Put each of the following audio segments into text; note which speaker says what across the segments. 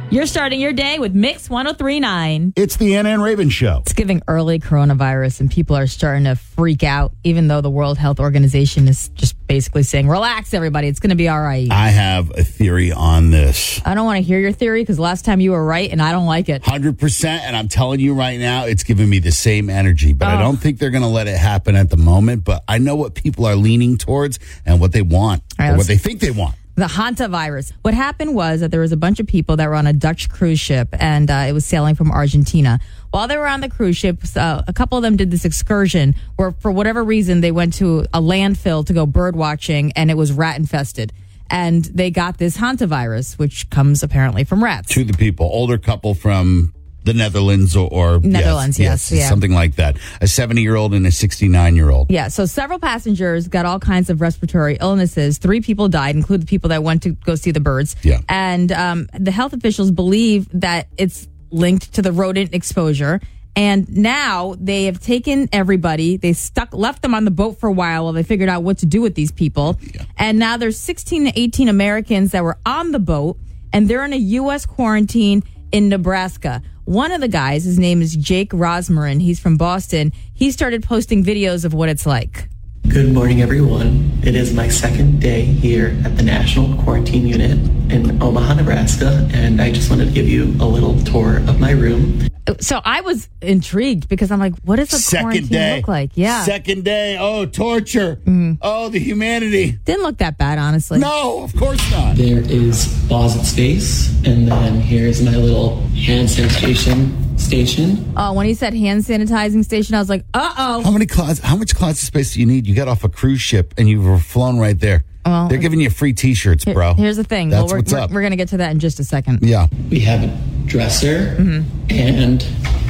Speaker 1: You're starting your day with Mix 103.9.
Speaker 2: It's the Anna and Raven Show.
Speaker 1: It's giving early coronavirus, and people are starting to freak out, even though the World Health Organization is just basically saying, relax, everybody. It's going to be all right.
Speaker 2: I have a theory on this.
Speaker 1: I don't want to hear your theory because last time you were right, and I don't like it.
Speaker 2: 100%. And I'm telling you right now, it's giving me the same energy. But I don't think they're going to let it happen at the moment. But I know what people are leaning towards and what they want, or what they think they want.
Speaker 1: The hantavirus. What happened was that there was a bunch of people that were on a Dutch cruise ship, and it was sailing from Argentina. While they were on the cruise ship, a couple of them did this excursion where, for whatever reason, they went to a landfill to go bird watching, and it was rat infested. And they got this hantavirus, which comes apparently from rats.
Speaker 2: To the people, older couple from the Netherlands or
Speaker 1: Netherlands, yes, yeah.
Speaker 2: Something like that. A 70-year-old and a 69-year-old.
Speaker 1: Yeah, so several passengers got all kinds of respiratory illnesses. 3 people died, including the people that went to go see the birds.
Speaker 2: Yeah.
Speaker 1: And the health officials believe that it's linked to the rodent exposure. And now they have taken everybody. They left them on the boat for a while they figured out what to do with these people. Yeah. And now there's 16 to 18 Americans that were on the boat, and they're in a U.S. quarantine in Nebraska. One of the guys, his name is Jake Rosmarin. He's from Boston. He started posting videos of what it's like.
Speaker 3: Good morning, everyone. It is my second day here at the National Quarantine Unit in Omaha, Nebraska, and I just wanted to give you a little tour of my room.
Speaker 1: So I was intrigued because I'm like, what does a quarantine look like? Yeah.
Speaker 2: Second day. Oh, torture. Oh, the humanity.
Speaker 1: Didn't look that bad, honestly.
Speaker 2: No, of course not.
Speaker 3: There is closet space, and then here's my little hand sanitation station.
Speaker 1: Oh, when he said hand sanitizing station, I was like, uh-oh.
Speaker 2: How much closet space do you need? You got off a cruise ship and you were flown right there. Well, they're giving you free T-shirts, bro.
Speaker 1: Here's the thing.
Speaker 2: That's what's up.
Speaker 1: We're going to get to that in just a second.
Speaker 2: Yeah.
Speaker 3: We have a dresser and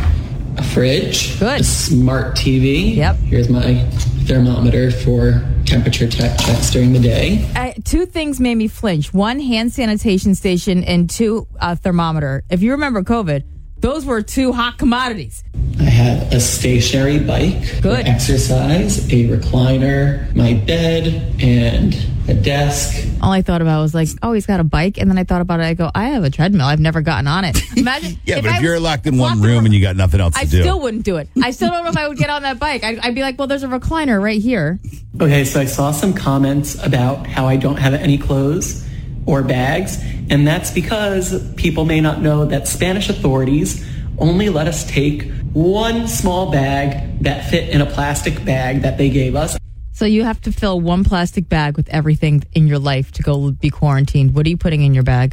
Speaker 3: a fridge.
Speaker 1: Good.
Speaker 3: A smart TV.
Speaker 1: Yep.
Speaker 3: Here's my thermometer for temperature checks during the day.
Speaker 1: 2 things made me flinch. 1, hand sanitation station, and 2, thermometer. If you remember COVID, those were 2 hot commodities.
Speaker 3: I have a stationary bike for exercise, a recliner, my bed, and a desk.
Speaker 1: All I thought about was like, oh, he's got a bike. And then I thought about it. I go, I have a treadmill. I've never gotten on it. Imagine.
Speaker 2: Yeah, but if you're locked in one room and you got nothing else to do.
Speaker 1: I still wouldn't do it. I still don't know if I would get on that bike. I'd be like, well, there's a recliner right here.
Speaker 3: Okay, so I saw some comments about how I don't have any clothes or bags. And that's because people may not know that Spanish authorities only let us take 1 small bag that fit in a plastic bag that they gave us.
Speaker 1: So you have to fill 1 plastic bag with everything in your life to go be quarantined. What are you putting in your bag?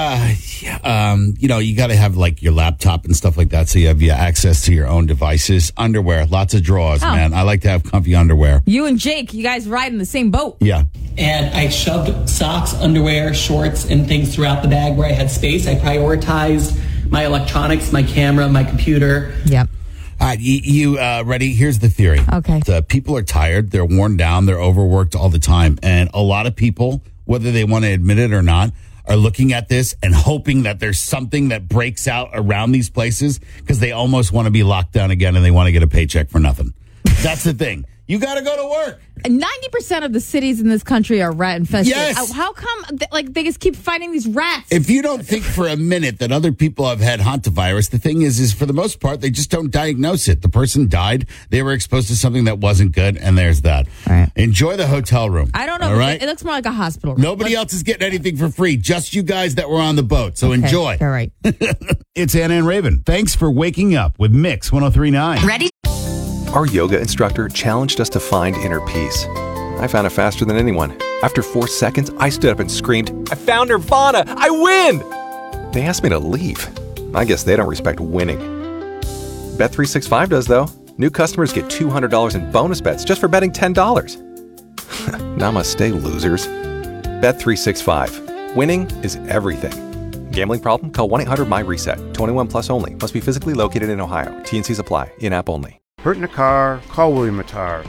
Speaker 2: You got to have like your laptop and stuff like that, so you have access to your own devices. Underwear, lots of drawers, man. I like to have comfy underwear.
Speaker 1: You and Jake, you guys ride in the same boat.
Speaker 2: Yeah.
Speaker 3: And I shoved socks, underwear, shorts, and things throughout the bag where I had space. I prioritized my electronics, my camera, my computer.
Speaker 1: Yep.
Speaker 2: All right, you ready? Here's the theory.
Speaker 1: Okay.
Speaker 2: People are tired. They're worn down. They're overworked all the time. And a lot of people, whether they want to admit it or not, are looking at this and hoping that there's something that breaks out around these places because they almost want to be locked down again and they want to get a paycheck for nothing. That's the thing. You got to go to work.
Speaker 1: 90% of the cities in this country are rat infested.
Speaker 2: Yes.
Speaker 1: How come they just keep finding these rats?
Speaker 2: If you don't think for a minute that other people have had hantavirus, the thing is for the most part, they just don't diagnose it. The person died. They were exposed to something that wasn't good, and there's that.
Speaker 1: Right.
Speaker 2: Enjoy the hotel room.
Speaker 1: I don't know.
Speaker 2: All right?
Speaker 1: It looks more like a hospital room.
Speaker 2: Nobody else is getting anything for free. Just you guys that were on the boat. So enjoy.
Speaker 1: All right.
Speaker 2: It's Anna and Raven. Thanks for waking up with Mix 103.9.
Speaker 1: Ready?
Speaker 4: Our yoga instructor challenged us to find inner peace. I found it faster than anyone. After 4 seconds, I stood up and screamed, I found Nirvana! I win! They asked me to leave. I guess they don't respect winning. Bet365 does, though. New customers get $200 in bonus bets just for betting $10. Namaste, losers. Bet365. Winning is everything. Gambling problem? Call 1-800-MY-RESET. 21 plus only. Must be physically located in Ohio. T&Cs apply. In-app only.
Speaker 5: Hurt in a car? Call William Attar.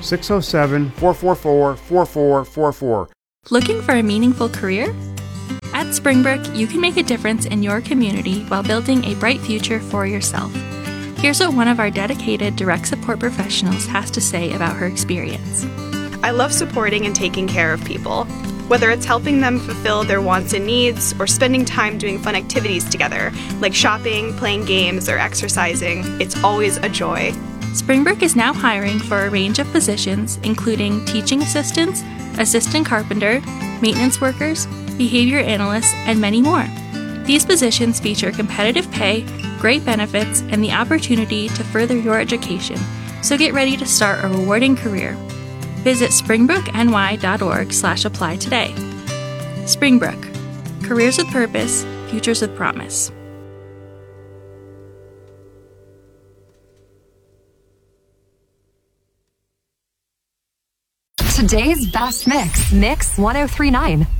Speaker 5: 607-444-4444.
Speaker 6: Looking for a meaningful career? At Springbrook, you can make a difference in your community while building a bright future for yourself. Here's what one of our dedicated direct support professionals has to say about her experience.
Speaker 7: I love supporting and taking care of people. Whether it's helping them fulfill their wants and needs or spending time doing fun activities together, like shopping, playing games, or exercising, it's always a joy.
Speaker 6: Springbrook is now hiring for a range of positions, including teaching assistants, assistant carpenter, maintenance workers, behavior analysts, and many more. These positions feature competitive pay, great benefits, and the opportunity to further your education, so get ready to start a rewarding career. Visit springbrookny.org/apply today. Springbrook. Careers with purpose, futures with promise.
Speaker 8: Today's best mix, Mix 1039.